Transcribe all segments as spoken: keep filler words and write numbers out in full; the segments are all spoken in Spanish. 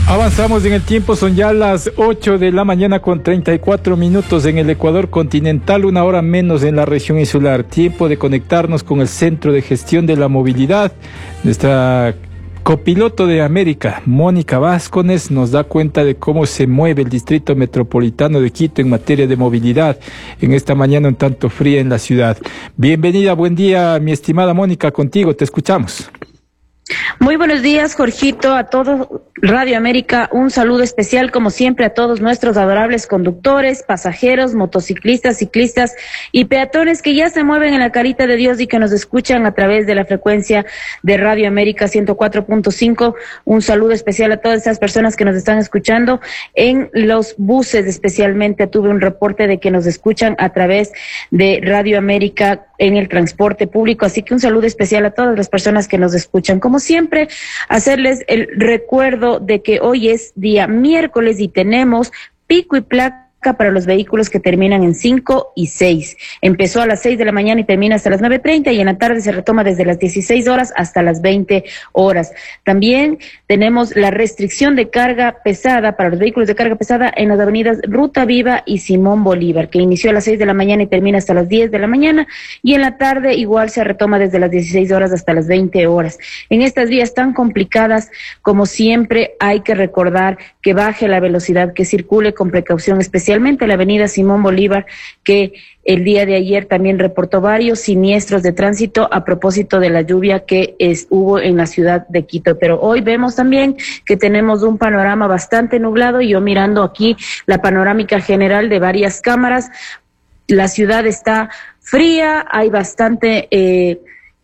Avanzamos en el tiempo, son ya las ocho de la mañana con treinta y cuatro minutos en el Ecuador continental, una hora menos en la región insular. Tiempo de conectarnos con el Centro de Gestión de la Movilidad. Nuestra copiloto de América, Mónica Vázquez, nos da cuenta de cómo se mueve el Distrito Metropolitano de Quito en materia de movilidad en esta mañana un tanto fría en la ciudad. Bienvenida, buen día, mi estimada Mónica, contigo, te escuchamos. Muy buenos días, Jorgito, a todo Radio América, un saludo especial como siempre a todos nuestros adorables conductores, pasajeros, motociclistas, ciclistas y peatones que ya se mueven en la carita de Dios y que nos escuchan a través de la frecuencia de Radio América ciento cuatro punto cinco. Un saludo especial a todas esas personas que nos están escuchando en los buses, especialmente tuve un reporte de que nos escuchan a través de Radio América en el transporte público, así que un saludo especial a todas las personas que nos escuchan. Como siempre, hacerles el recuerdo de que hoy es día miércoles y tenemos pico y placa para los vehículos que terminan en cinco y seis. Empezó a las seis de la mañana y termina hasta las nueve treinta y en la tarde se retoma desde las dieciséis horas hasta las veinte horas. También tenemos la restricción de carga pesada para los vehículos de carga pesada en las avenidas Ruta Viva y Simón Bolívar, que inició a las seis de la mañana y termina hasta las diez de la mañana, y en la tarde igual se retoma desde las dieciséis horas hasta las veinte horas. En estas vías tan complicadas, como siempre, hay que recordar que baje la velocidad, que circule con precaución, especialmente la avenida Simón Bolívar, que el día de ayer también reportó varios siniestros de tránsito a propósito de la lluvia que es, hubo en la ciudad de Quito. Pero hoy vemos también que tenemos un panorama bastante nublado, y yo mirando aquí la panorámica general de varias cámaras, la ciudad está fría, hay bastante eh,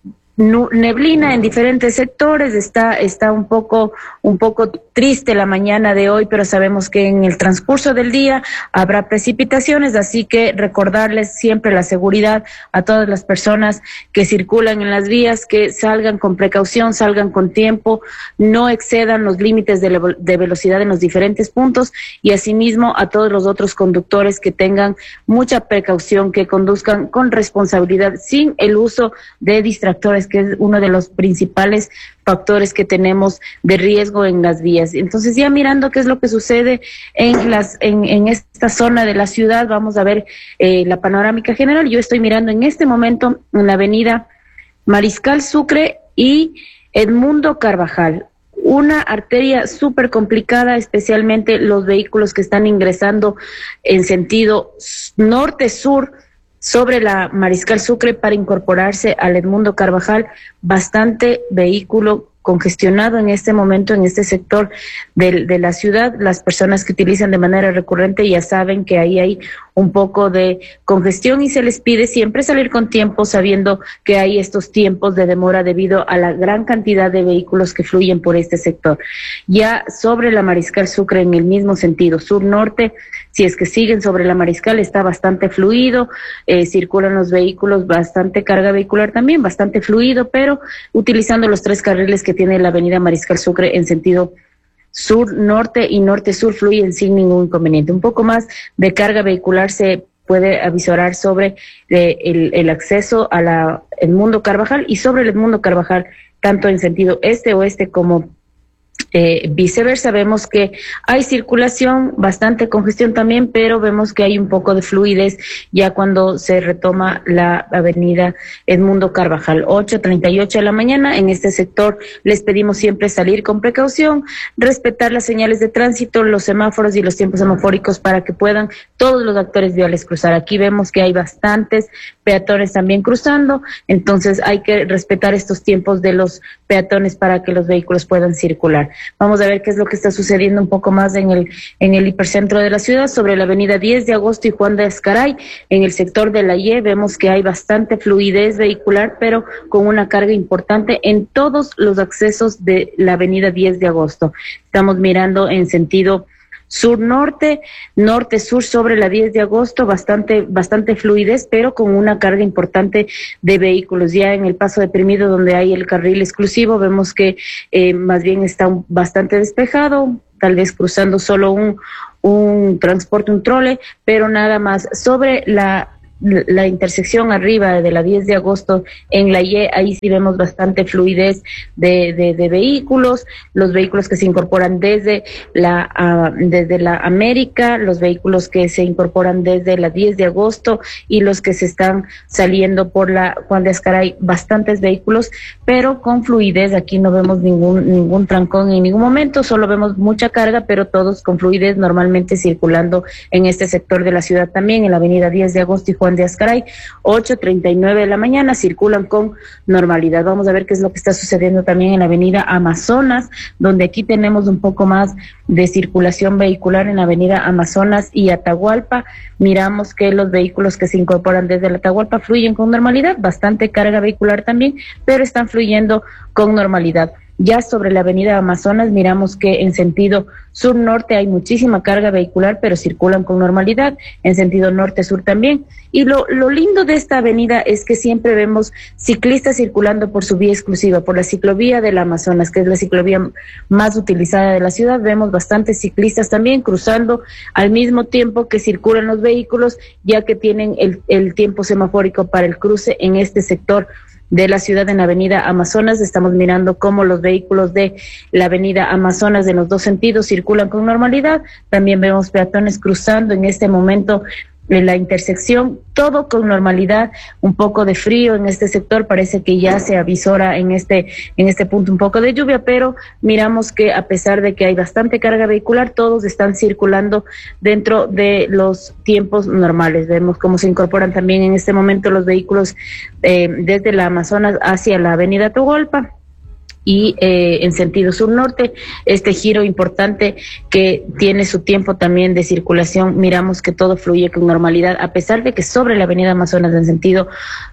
neblina en diferentes sectores, está está un poco un poco triste la mañana de hoy, pero sabemos que en el transcurso del día habrá precipitaciones, así que recordarles siempre la seguridad a todas las personas que circulan en las vías, que salgan con precaución, salgan con tiempo, no excedan los límites de, le- de velocidad en los diferentes puntos, y asimismo a todos los otros conductores que tengan mucha precaución, que conduzcan con responsabilidad sin el uso de distractores, que es uno de los principales factores que tenemos de riesgo en las vías. Entonces, ya mirando qué es lo que sucede en las en, en esta zona de la ciudad, vamos a ver eh, la panorámica general. Yo estoy mirando en este momento en la avenida Mariscal Sucre y Edmundo Carvajal, una arteria súper complicada, especialmente los vehículos que están ingresando en sentido norte-sur sobre la Mariscal Sucre para incorporarse al Edmundo Carvajal. Bastante vehículo congestionado en este momento en este sector de, de la ciudad. Las personas que utilizan de manera recurrente ya saben que ahí hay un poco de congestión, y se les pide siempre salir con tiempo, sabiendo que hay estos tiempos de demora debido a la gran cantidad de vehículos que fluyen por este sector. Ya sobre la Mariscal Sucre, en el mismo sentido, sur-norte, si es que siguen sobre la Mariscal, está bastante fluido, eh, circulan los vehículos, bastante carga vehicular también, bastante fluido, pero utilizando los tres carriles que tiene la avenida Mariscal Sucre en sentido sur-norte y norte-sur, fluyen sin ningún inconveniente. Un poco más de carga vehicular se puede avisorar sobre eh, el, el acceso a la Edmundo Carvajal, y sobre el Edmundo Carvajal, tanto en sentido este-oeste como Eh, viceversa. Vemos que hay circulación, bastante congestión también, pero vemos que hay un poco de fluidez ya cuando se retoma la avenida Edmundo Carvajal. ocho treinta y ocho de la mañana en este sector. Les pedimos siempre salir con precaución, respetar las señales de tránsito, los semáforos y los tiempos semafóricos para que puedan todos los actores viales cruzar. Aquí vemos que hay bastantes peatones también cruzando, entonces hay que respetar estos tiempos de los peatones para que los vehículos puedan circular. Vamos a ver qué es lo que está sucediendo un poco más en el en el hipercentro de la ciudad, sobre la avenida diez de agosto y Juan de Azcaray. En el sector de la Y vemos que hay bastante fluidez vehicular, pero con una carga importante en todos los accesos de la avenida diez de agosto. Estamos mirando en sentido sur-norte, norte-sur sobre la diez de agosto, bastante bastante fluidez, pero con una carga importante de vehículos. Ya en el paso deprimido, donde hay el carril exclusivo, vemos que eh, más bien está un, bastante despejado, tal vez cruzando solo un, un transporte, un trole, pero nada más. Sobre la la intersección arriba de la diez de agosto en la Y, ahí sí vemos bastante fluidez de, de, de vehículos, los vehículos que se incorporan desde la, uh, desde la América, los vehículos que se incorporan desde la diez de agosto y los que se están saliendo por la Juan de Azcaray, bastantes vehículos, pero con fluidez. Aquí no vemos ningún, ningún trancón en ningún momento, solo vemos mucha carga, pero todos con fluidez, normalmente circulando en este sector de la ciudad también, en la avenida diez de agosto y Juan de Azcaray, ocho treinta y nueve de la mañana, circulan con normalidad. Vamos a ver qué es lo que está sucediendo también en la avenida Amazonas, donde aquí tenemos un poco más de circulación vehicular en la avenida Amazonas y Atahualpa. Miramos que los vehículos que se incorporan desde la Atahualpa fluyen con normalidad, bastante carga vehicular también, pero están fluyendo con normalidad. Ya sobre la avenida Amazonas miramos que en sentido sur-norte hay muchísima carga vehicular, pero circulan con normalidad, en sentido norte-sur también. Y lo, lo lindo de esta avenida es que siempre vemos ciclistas circulando por su vía exclusiva, por la ciclovía del Amazonas, que es la ciclovía más utilizada de la ciudad. Vemos bastantes ciclistas también cruzando al mismo tiempo que circulan los vehículos, ya que tienen el, el tiempo semafórico para el cruce en este sector de la ciudad en la avenida Amazonas. Estamos mirando cómo los vehículos de la avenida Amazonas en los dos sentidos circulan con normalidad. También vemos peatones cruzando en este momento en la intersección, todo con normalidad, un poco de frío en este sector, parece que ya se avisora en este, en este punto un poco de lluvia, pero miramos que a pesar de que hay bastante carga vehicular, todos están circulando dentro de los tiempos normales. Vemos cómo se incorporan también en este momento los vehículos eh, desde la Amazonas hacia la avenida Atahualpa y eh, en sentido sur-norte, este giro importante que tiene su tiempo también de circulación. Miramos que todo fluye con normalidad, a pesar de que sobre la avenida Amazonas en sentido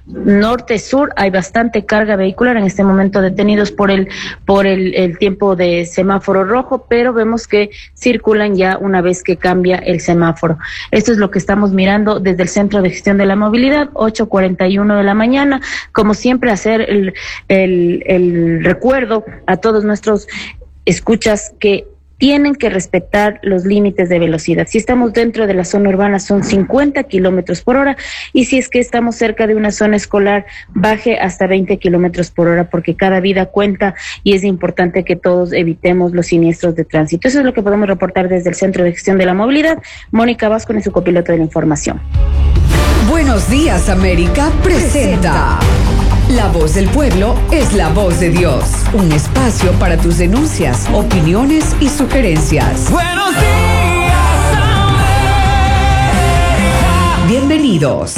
norte-sur hay bastante carga vehicular, en este momento detenidos por el por el, el tiempo de semáforo rojo, pero vemos que circulan ya una vez que cambia el semáforo. Esto es lo que estamos mirando desde el Centro de Gestión de la Movilidad, ocho cuarenta y uno de la mañana. Como siempre, hacer el, el, el recuerdo a todos nuestros escuchas que tienen que respetar los límites de velocidad. Si estamos dentro de la zona urbana son cincuenta kilómetros por hora, y si es que estamos cerca de una zona escolar, baje hasta veinte kilómetros por hora, porque cada vida cuenta y es importante que todos evitemos los siniestros de tránsito. Eso es lo que podemos reportar desde el Centro de Gestión de la Movilidad. Mónica Vázquez y su copiloto de la información. Buenos Días, América presenta La Voz del Pueblo es la voz de Dios. Un espacio para tus denuncias, opiniones y sugerencias. Buenos días, América. Bienvenidos.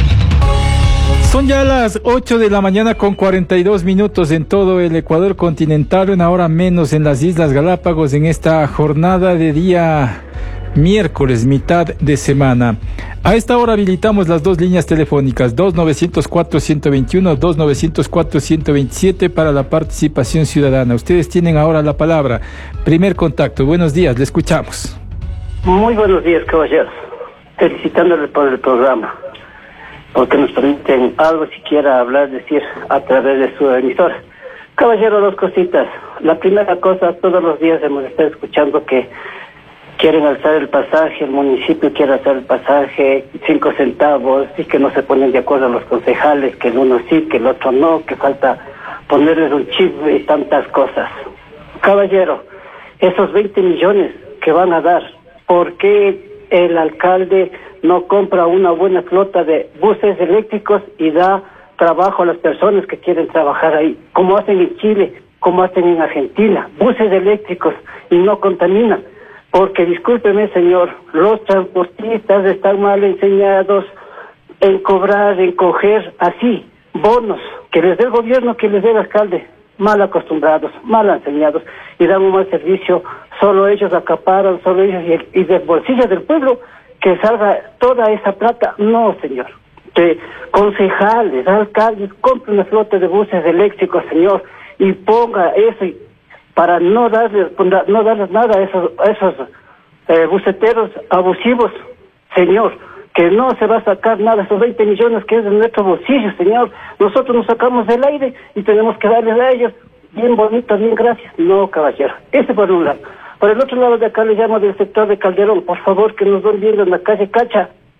Son ya las ocho de la mañana con cuarenta y dos minutos en todo el Ecuador continental, una hora menos en las Islas Galápagos en esta jornada de día miércoles, mitad de semana. A esta hora habilitamos las dos líneas telefónicas, dos nueve cero cuatro, uno dos uno, dos nueve cero cuatro, uno dos siete para la participación ciudadana. Ustedes tienen ahora la palabra. Primer contacto. Buenos días, le escuchamos. Muy buenos días, caballeros. Felicitándoles por el programa, porque nos permiten algo siquiera hablar, decir, a través de su emisora. Caballero, dos cositas. La primera cosa, todos los días hemos estado escuchando que quieren alzar el pasaje, el municipio quiere alzar el pasaje, cinco centavos, y que no se ponen de acuerdo los concejales, que el uno sí, que el otro no, que falta ponerles un chip y tantas cosas. Caballero, esos veinte millones que van a dar, ¿por qué el alcalde no compra una buena flota de buses eléctricos y da trabajo a las personas que quieren trabajar ahí? Como hacen en Chile, como hacen en Argentina, buses eléctricos y no contaminan. Porque, discúlpeme, señor, los transportistas están mal enseñados en cobrar, en coger así, bonos, que les dé el gobierno, que les dé el alcalde, mal acostumbrados, mal enseñados, y dan un mal servicio, solo ellos acaparan, solo ellos, y, el, y del bolsillo del pueblo, que salga toda esa plata. No, señor, que concejales, alcaldes, compren una flota de buses eléctricos, señor, y ponga eso, y para no darles no darles nada a esos, a esos eh, buceteros abusivos, señor, que no se va a sacar nada, esos veinte millones que es de nuestro bolsillo, señor. Nosotros nos sacamos del aire y tenemos que darles a ellos bien bonito, bien gracias. No, caballero, ese por un lado. Por el otro lado de acá le llamo del sector de Calderón, por favor, que nos van viendo en la calle Cacha,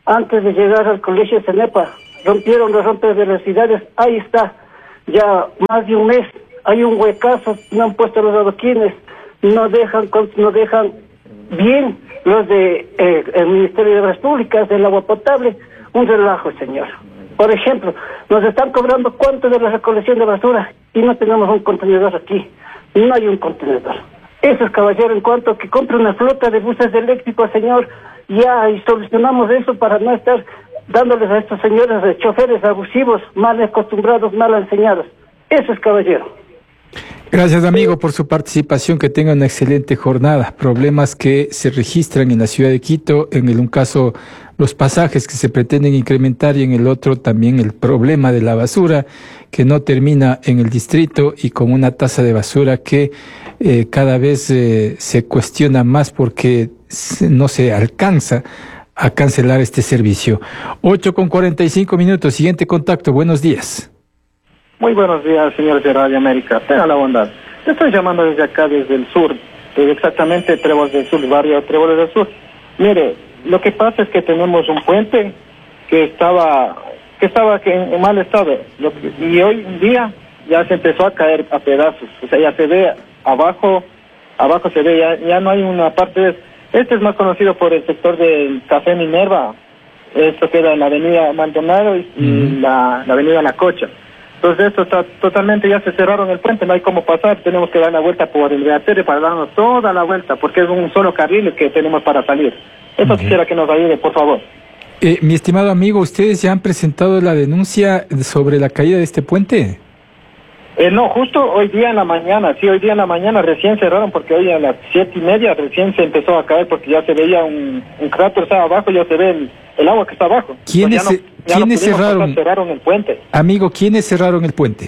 antes de llegar al colegio Cenepa, rompieron los rompevelocidades, ahí está, ya más de un mes, hay un huecazo, no han puesto los adoquines, no dejan, no dejan bien los de eh, el Ministerio de Obras Públicas, del agua potable, un relajo, señor. Por ejemplo, nos están cobrando cuánto de la recolección de basura y no tenemos un contenedor aquí, no hay un contenedor. Eso es, caballero, en cuanto a que compre una flota de buses eléctricos, señor, ya, y solucionamos eso para no estar dándoles a estos señores de choferes abusivos, mal acostumbrados, mal enseñados. Eso es, caballero. Gracias, amigo, por su participación. Que tenga una excelente jornada. Problemas que se registran en la ciudad de Quito, en el un caso los pasajes que se pretenden incrementar y en el otro también el problema de la basura que no termina en el distrito y con una tasa de basura que eh, cada vez eh, se cuestiona más porque no se alcanza a cancelar este servicio. ocho con cuarenta y cinco minutos. Siguiente contacto. Buenos días. Muy buenos días, señores de Radio América. Tenga la bondad. Te estoy llamando desde acá, desde el sur, desde exactamente Tréboles del Sur, barrio Tréboles del Sur. Mire, lo que pasa es que tenemos un puente que estaba que estaba en mal estado lo que, y hoy en día ya se empezó a caer a pedazos. O sea, ya se ve abajo, abajo se ve, ya, ya no hay una parte de... Este es más conocido por el sector del Café Minerva. Esto queda en la avenida Maldonado y, y mm. la, la avenida La Cocha. Entonces esto está totalmente, ya se cerraron el puente, no hay cómo pasar, tenemos que dar la vuelta por el Beaterio para darnos toda la vuelta, porque es un solo carril que tenemos para salir. Eso uh-huh. quisiera que nos ayude, por favor. Eh, mi estimado amigo, ¿ustedes ya han presentado la denuncia sobre la caída de este puente? Eh, no, justo hoy día en la mañana, sí, hoy día en la mañana recién cerraron, porque hoy a las siete y media recién se empezó a caer, porque ya se veía un, un cráter estaba abajo, ya se ve el, el agua que está abajo. ¿Quiénes, pues ya no, ya ¿quiénes no cerraron? Pasar, cerraron el puente. Amigo, ¿quiénes cerraron el puente?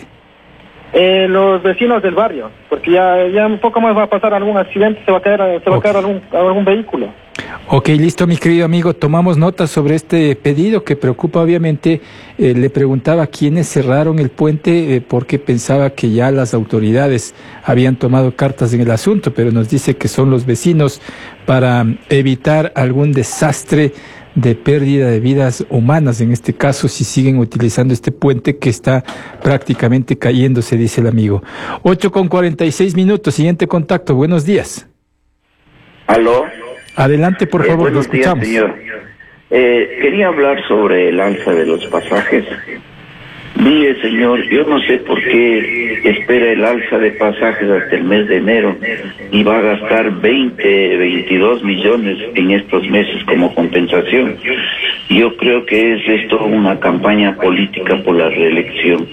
Eh, los vecinos del barrio, porque ya, ya un poco más va a pasar algún accidente, se va a caer, se va okay. a caer algún, algún vehículo. Ok, listo, mi querido amigo, tomamos nota sobre este pedido que preocupa obviamente. Eh, le preguntaba quiénes cerraron el puente eh, porque pensaba que ya las autoridades habían tomado cartas en el asunto, pero nos dice que son los vecinos para evitar algún desastre de pérdida de vidas humanas, en este caso, si siguen utilizando este puente que está prácticamente cayéndose, dice el amigo. ocho con cuarenta y seis minutos, siguiente contacto, buenos días. ¿Aló? Adelante, por eh, favor, lo buenos escuchamos. Días, señor. Eh, quería hablar sobre el alza de los pasajes. Mire, señor, yo no sé por qué espera el alza de pasajes hasta el mes de enero y va a gastar veinte, veintidós millones en estos meses como compensación. Yo creo que es esto una campaña política por la reelección.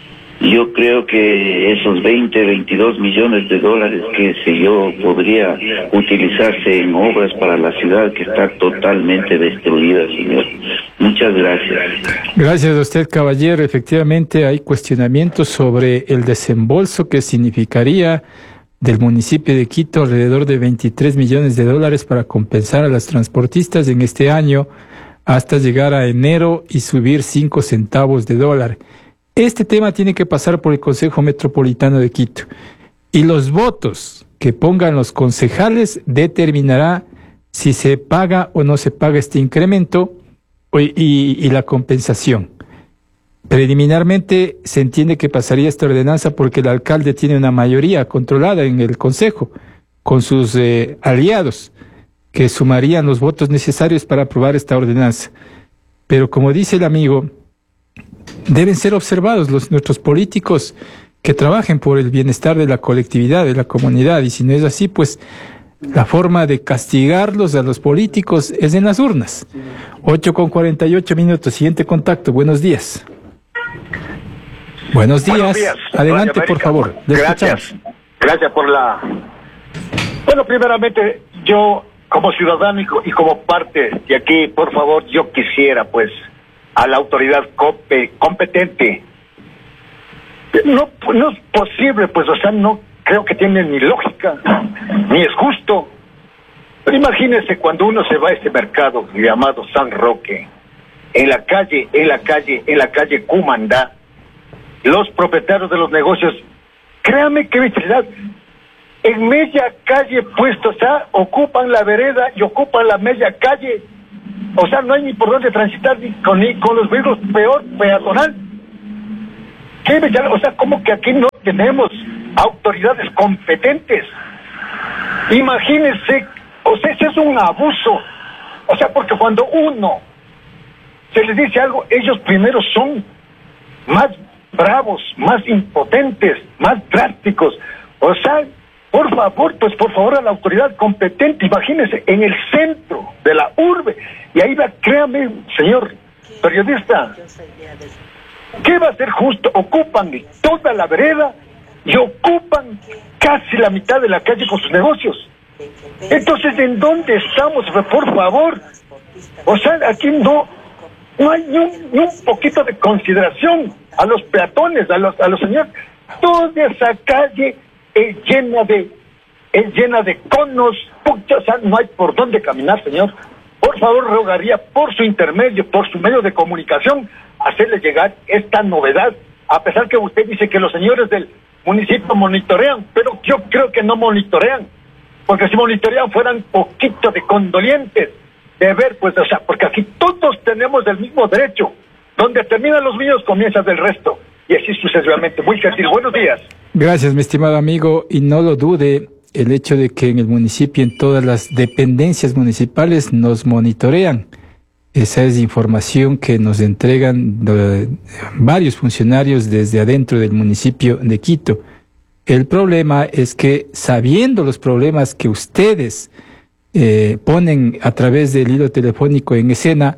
Yo creo que esos veinte, veintidós millones de dólares, que sé yo, podría utilizarse en obras para la ciudad que está totalmente destruida, señor. Muchas gracias. Gracias a usted, caballero. Efectivamente, hay cuestionamientos sobre el desembolso que significaría del municipio de Quito alrededor de veintitrés millones de dólares para compensar a las transportistas en este año hasta llegar a enero y subir cinco centavos de dólar. Este tema tiene que pasar por el Consejo Metropolitano de Quito y los votos que pongan los concejales determinará si se paga o no se paga este incremento y, y, y la compensación. Preliminarmente se entiende que pasaría esta ordenanza porque el alcalde tiene una mayoría controlada en el Consejo con sus eh, aliados que sumarían los votos necesarios para aprobar esta ordenanza. Pero como dice el amigo, deben ser observados los nuestros políticos que trabajen por el bienestar de la colectividad, de la comunidad, y si no es así, pues la forma de castigarlos a los políticos es en las urnas. ocho con cuarenta y ocho minutos, siguiente contacto, buenos días. Buenos días, Buenos días. Adelante por favor. Le Gracias, escuchamos. gracias por la... Bueno, primeramente, yo como ciudadano y co- y como parte de aquí, por favor, yo quisiera pues a la autoridad compe- competente. No, no es posible, pues, o sea, no creo que tiene ni lógica, ni es justo. Pero imagínese cuando uno se va a este mercado llamado San Roque, en la calle, en la calle, en la calle Cumandá, los propietarios de los negocios, créame que vitalidad, en media calle puestos, o sea, ocupan la vereda y ocupan la media calle. O sea, no hay ni por dónde transitar, ni con, ni con los vehículos, peor, peatonal. ¿Qué? O sea, como que aquí no tenemos autoridades competentes. Imagínense, o sea, ese es un abuso. O sea, porque cuando uno se les dice algo, ellos primero son más bravos, más impotentes, más drásticos. O sea, por favor, pues por favor a la autoridad competente, imagínense, en el centro de la urbe, y ahí va, créame, señor periodista, ¿qué va a ser justo? Ocupan toda la vereda y ocupan casi la mitad de la calle con sus negocios. Entonces, ¿en dónde estamos? Por favor, o sea, aquí no, no hay ni un, ni un poquito de consideración a los peatones, a los, a los señores. Toda esa calle es llena de, es llena de conos, pucha, o sea, no hay por dónde caminar, señor. Por favor, rogaría por su intermedio, por su medio de comunicación, hacerle llegar esta novedad, a pesar que usted dice que los señores del municipio monitorean, pero yo creo que no monitorean, porque si monitorean fueran poquito de condolientes, de ver, pues, o sea, porque aquí todos tenemos el mismo derecho, donde terminan los míos, comienza del resto, y así sucesivamente. Muy gentil, buenos días. Gracias, mi estimado amigo, y no lo dude, el hecho de que en el municipio, en todas las dependencias municipales, nos monitorean. Esa es información que nos entregan eh, varios funcionarios desde adentro del municipio de Quito. El problema es que, sabiendo los problemas que ustedes eh, ponen a través del hilo telefónico en escena,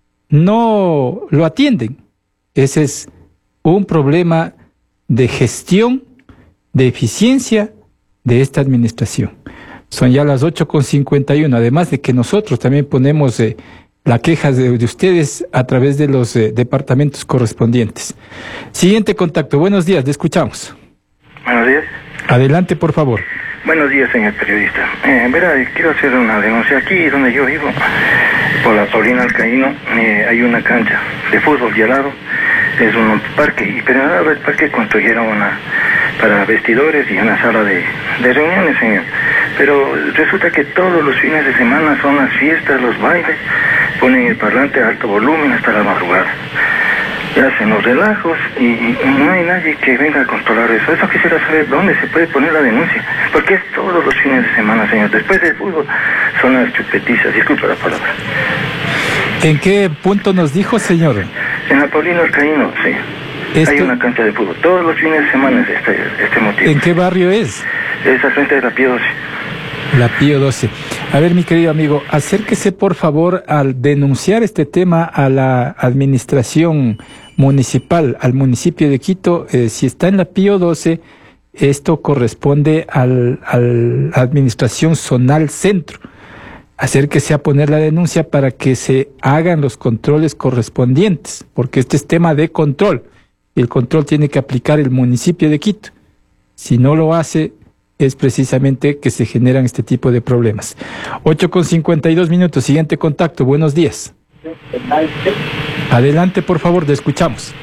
no lo atienden. Ese es un problema de gestión, de eficiencia de esta administración. Son ya las ocho con cincuenta y uno, además de que nosotros también ponemos eh, la queja de, de ustedes a través de los eh, departamentos correspondientes. Siguiente contacto. Buenos días, le escuchamos. Buenos días. Adelante, por favor. Buenos días, señor periodista. Eh, verá, quiero hacer una denuncia. Aquí donde yo vivo, por la Paulina Alcaíno, eh, hay una cancha de fútbol y al lado es un parque, pero al lado del parque construyeron una para vestidores y una sala de, de reuniones, señor. Pero resulta que todos los fines de semana son las fiestas, los bailes, ponen el parlante a alto volumen hasta la madrugada. Y hacen los relajos y, y no hay nadie que venga a controlar eso. Eso quisiera saber dónde se puede poner la denuncia. Porque es todos los fines de semana, señor. Después del fútbol son las chupetizas. Disculpa la palabra. ¿En qué punto nos dijo, señor? En la Paulino Alcaíno, sí. Esto... Hay una cancha de fútbol. Todos los fines de semana es este, este motivo. ¿En qué barrio es? Es al frente de la Pío doce. La Pío doce. A ver, mi querido amigo, acérquese por favor al denunciar este tema a la administración municipal, al municipio de Quito. Eh, si está en la Pío doce, esto corresponde al, al administración zonal centro. Acérquese a poner la denuncia para que se hagan los controles correspondientes, porque este es tema de control, y el control tiene que aplicar el municipio de Quito. Si no lo hace, es precisamente que se generan este tipo de problemas. ocho con cincuenta y dos minutos, siguiente contacto, buenos días. Adelante, por favor, te escuchamos.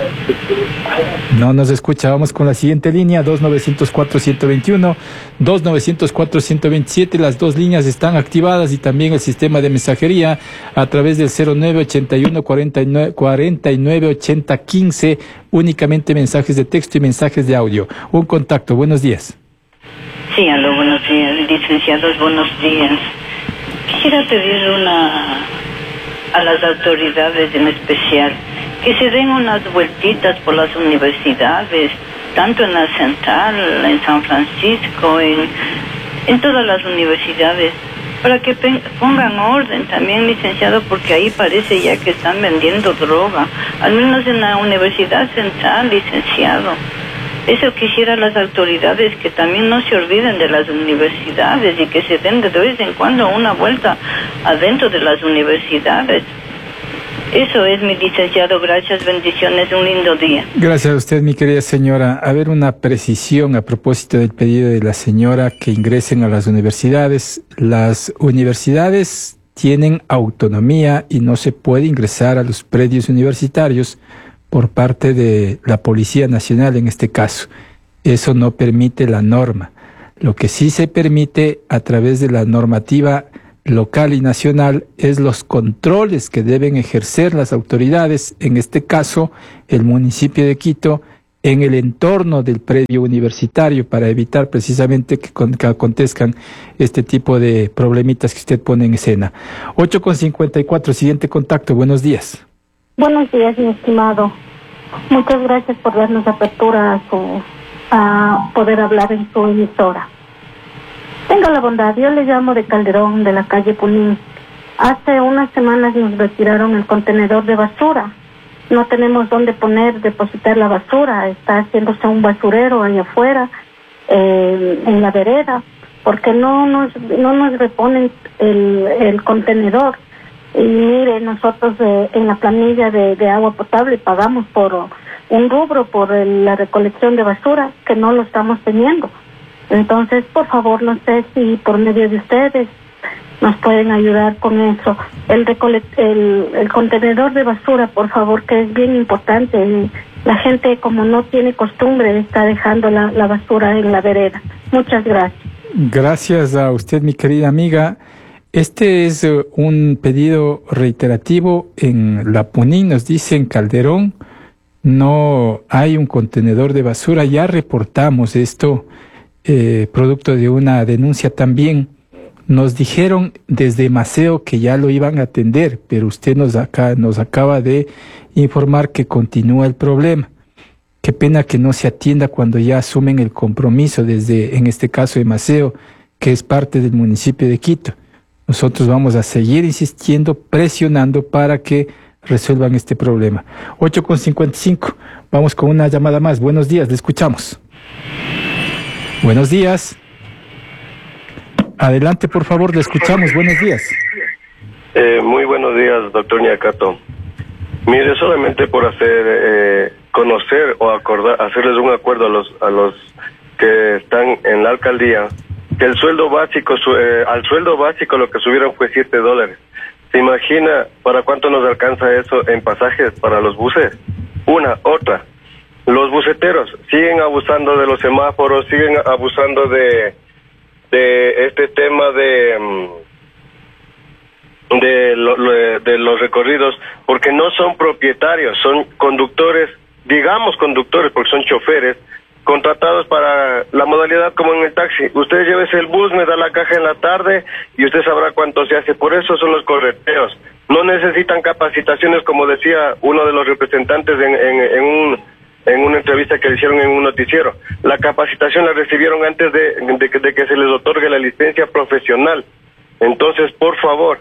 No nos escucha, vamos con la siguiente línea, dos nueve cero cuatro, uno cero dos uno, dos nueve cero cuatro, uno cero dos siete, las dos líneas están activadas y también el sistema de mensajería a través del cero nueve ochenta y uno, cuarenta y nueve, cuarenta y nueve, ochenta, quince, únicamente mensajes de texto y mensajes de audio. Un contacto, buenos días. Sí, aló, buenos días, licenciados, buenos días. Quisiera pedir una a las autoridades en especial que se den unas vueltitas por las universidades, tanto en la Central, en San Francisco, en, en todas las universidades, para que pongan orden también, licenciado, porque ahí parece ya que están vendiendo droga, al menos en la Universidad Central, licenciado. Eso quisiera las autoridades, que también no se olviden de las universidades y que se den de vez en cuando una vuelta adentro de las universidades. Eso es, mi licenciado. Gracias, bendiciones, un lindo día. Gracias a usted, mi querida señora. A ver, una precisión a propósito del pedido de la señora que ingresen a las universidades. Las universidades tienen autonomía y no se puede ingresar a los predios universitarios por parte de la Policía Nacional en este caso. Eso no permite la norma. Lo que sí se permite a través de la normativa local y nacional es los controles que deben ejercer las autoridades, en este caso el municipio de Quito, en el entorno del predio universitario, para evitar precisamente que, con, que acontezcan este tipo de problemitas que usted pone en escena. ocho con cincuenta y cuatro, siguiente contacto, buenos días. Buenos días, mi estimado. Muchas gracias por darnos apertura a, su, a poder hablar en su emisora. Tenga la bondad, yo le llamo de Calderón, de la calle Punín. Hace unas semanas nos retiraron el contenedor de basura. No tenemos dónde poner, depositar la basura. Está haciéndose un basurero allá afuera, eh, en la vereda, porque no nos no nos reponen el, el contenedor. Y mire, nosotros eh, en la planilla de, de agua potable pagamos por un rubro por el, la recolección de basura, que no lo estamos teniendo. Entonces, por favor, no sé si por medio de ustedes nos pueden ayudar con eso. El, el, el contenedor de basura, por favor, que es bien importante. La gente, como no tiene costumbre, está dejando la, la basura en la vereda. Muchas gracias. Gracias a usted, mi querida amiga. Este es uh, un pedido reiterativo en La Punín, nos dice en Calderón, no hay un contenedor de basura. Ya reportamos esto, eh, producto de una denuncia también. Nos dijeron desde Maceo que ya lo iban a atender, pero usted nos, acá, nos acaba de informar que continúa el problema. Qué pena que no se atienda cuando ya asumen el compromiso desde, en este caso de Maceo, que es parte del municipio de Quito. Nosotros vamos a seguir insistiendo, presionando para que resuelvan este problema. ocho con cincuenta y cinco, vamos con una llamada más. Buenos días, le escuchamos. Buenos días. Adelante, por favor, le escuchamos. Buenos días. Eh, muy buenos días, doctor Niacato. Mire, solamente por hacer, eh, conocer o acordar, hacerles un acuerdo a los a los que están en la alcaldía, que el sueldo básico, su, eh, al sueldo básico lo que subieron fue siete dólares. ¿Se imagina para cuánto nos alcanza eso en pasajes para los buses? Una, otra. Los buceteros siguen abusando de los semáforos, siguen abusando de de este tema de de, lo, de los recorridos, porque no son propietarios, son conductores, digamos conductores, porque son choferes contratados para la modalidad como en el taxi. Usted llévese el bus, me da la caja en la tarde y usted sabrá cuánto se hace. Por eso son los correteos. No necesitan capacitaciones, como decía uno de los representantes en, en, en un en una entrevista que le hicieron en un noticiero. La capacitación la recibieron antes de, de, que, de que se les otorgue la licencia profesional. Entonces, por favor.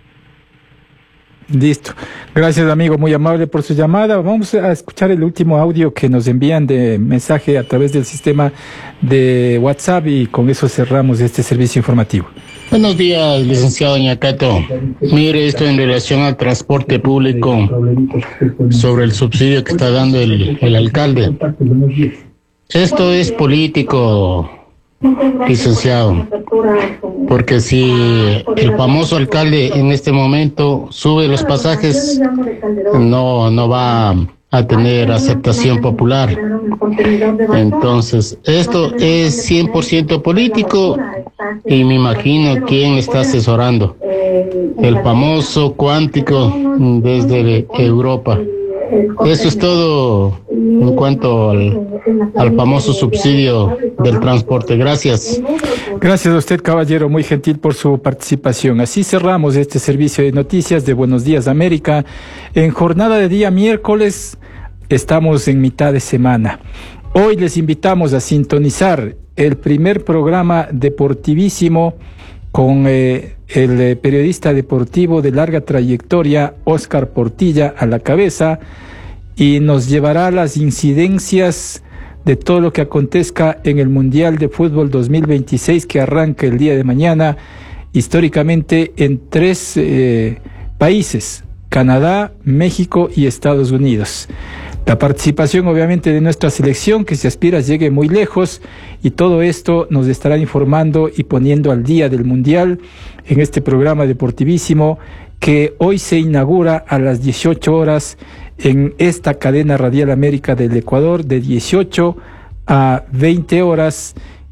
Listo. Gracias, amigo, muy amable por su llamada. Vamos a escuchar el último audio que nos envían de mensaje a través del sistema de WhatsApp y con eso cerramos este servicio informativo. Buenos días, licenciado Niacato. Mire, esto en relación al transporte público, sobre el subsidio que está dando el, el alcalde. Esto es político, licenciado, porque si el famoso alcalde en este momento sube los pasajes, no, no va a tener aceptación popular. Entonces, esto es cien por ciento político y me imagino quién está asesorando. El famoso cuántico desde Europa. Eso es todo en cuanto al, al famoso subsidio del transporte. Gracias. Gracias a usted, caballero, muy gentil por su participación. Así cerramos este servicio de noticias de Buenos Días América. En jornada de día miércoles estamos en mitad de semana. Hoy les invitamos a sintonizar el primer programa deportivísimo con eh, el eh, periodista deportivo de larga trayectoria, Óscar Portilla, a la cabeza, y nos llevará a las incidencias de todo lo que acontezca en el Mundial de Fútbol dos mil veintiséis, que arranca el día de mañana, históricamente en tres eh, países, Canadá, México y Estados Unidos. La participación, obviamente, de nuestra selección, que se aspira llegue muy lejos, y todo esto nos estará informando y poniendo al día del Mundial en este programa deportivísimo que hoy se inaugura a las dieciocho horas en esta cadena radial América del Ecuador, de dieciocho a veinte horas,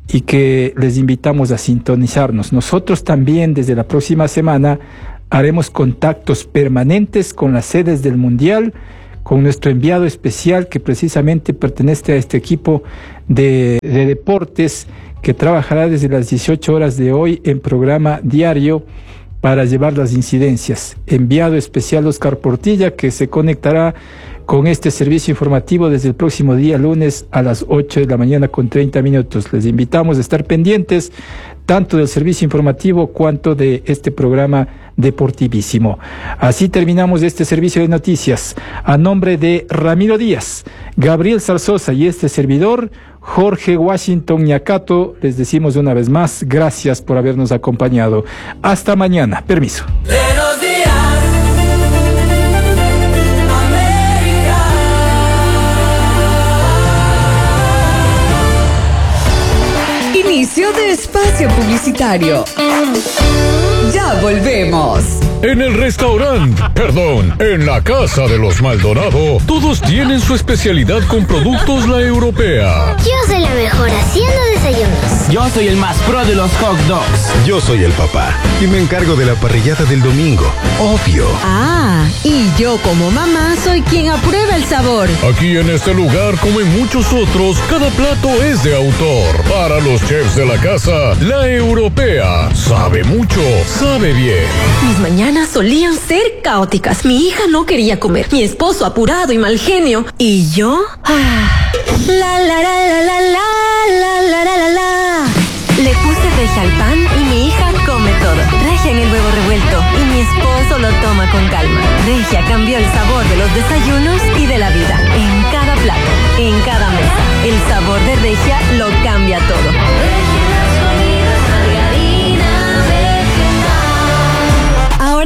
y que les invitamos a sintonizarnos. Nosotros también desde la próxima semana haremos contactos permanentes con las sedes del Mundial, con nuestro enviado especial que precisamente pertenece a este equipo de, de deportes que trabajará desde las dieciocho horas de hoy en programa diario para llevar las incidencias. Enviado especial Oscar Portilla, que se conectará con este servicio informativo desde el próximo día lunes a las ocho de la mañana con treinta minutos. Les invitamos a estar pendientes tanto del servicio informativo cuanto de este programa deportivísimo. Así terminamos este servicio de noticias. A nombre de Ramiro Díaz, Gabriel Zarzosa y este servidor, Jorge Washington Ñacato, les decimos una vez más, gracias por habernos acompañado. Hasta mañana. Permiso. Buenos días, América. Inicio de espacio publicitario. Ya volvemos. En el restaurante, perdón, en la casa de los Maldonado, todos tienen su especialidad con productos La Europea. Yo soy la mejor haciendo desayunos. Yo soy el más pro de los hot dogs. Yo soy el papá y me encargo de la parrillada del domingo. Obvio. Ah, y yo como mamá soy quien aprueba el sabor. Aquí en este lugar, como en muchos otros, cada plato es de autor. Para los chefs de la casa, La Europea. Sabe mucho, sabe bien. Mis mañanas solían ser caóticas. Mi hija no quería comer. Mi esposo apurado y mal genio. ¿Y yo? Ah, la la la la la la la la la la. Le puse regia al pan y mi hija come todo. Regia en el huevo revuelto y mi esposo lo toma con calma. Regia cambió el sabor de los desayunos y de la vida. En cada plato, en cada mesa. El sabor de Regia lo cambia todo.